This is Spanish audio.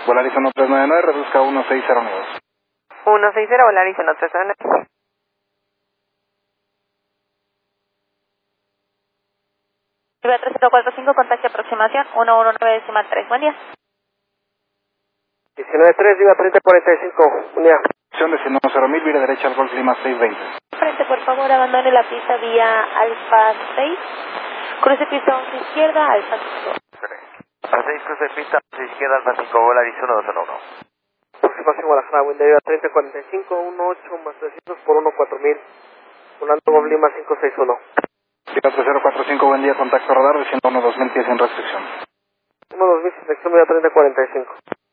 Volaris 1399, reduzca 160 nudos. 160, Volaris 1399. Viva 3045, contacto aproximación 119.3. Buen día. 19-3, Viva 3045, unidad. Acción destino 0.000, vire derecha al Golf Lima 620. Frente, por favor, abandone la pista vía Alfa 6. Cruce pista 11 izquierda, Alfa 5. A 6 cruce pista, 11 izquierda, Alfa 5, Volaris 1211. Aproximación Guadalajara, Windy, Viva 3045, 18 más 300 por 14000. Volando Golf Lima 561. Viva 3045, buen día, contacto radar, destino 12000, 10 sin restricción. 12000, selección Viva 3045.